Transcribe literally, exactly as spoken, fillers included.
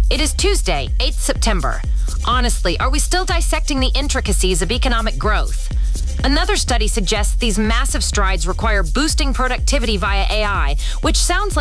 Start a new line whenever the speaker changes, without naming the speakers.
It is Tuesday, eighth September. Honestly, are we still dissecting the intricacies of economic growth? Another study suggests these massive strides require boosting productivity via A I, which sounds like